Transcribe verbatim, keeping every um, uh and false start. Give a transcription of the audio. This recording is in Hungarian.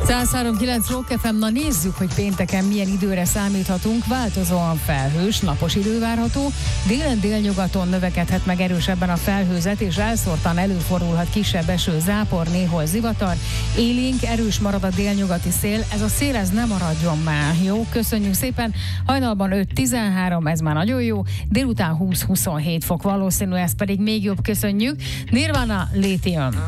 száz három kilenc Rock ef em, na nézzük, hogy pénteken milyen időre számíthatunk. Változóan felhős, napos idő várható. Délen délnyugaton növekedhet meg erősebben a felhőzet, és elszórtan előfordulhat kisebb eső, zápor, néhol zivatar. Élénk, erős marad a délnyugati szél, ez a szél ez nem maradjon már. Jó, köszönjük szépen. Hajnalban öt tizenhárom, ez már nagyon jó. Délután húsz huszonhét fok valószínű, ez pedig még jobb, köszönjük. Nirvana, Lithium.